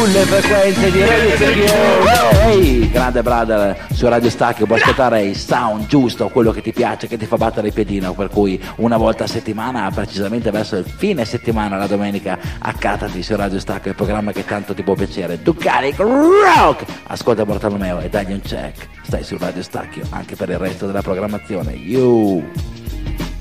sulle frequenze di Radio Stacchio. Ehi, grande brother, su Radio Stacchio puoi ascoltare il sound giusto, quello che ti piace, che ti fa battere il piedino, per cui una volta a settimana, precisamente verso il fine settimana, la domenica, accattati su Radio Stacchio, il programma che tanto ti può piacere. Ducalic Rock! Ascolta Bartolomeo e dagli un check. Stai su Radio Stacchio anche per il resto della programmazione. You!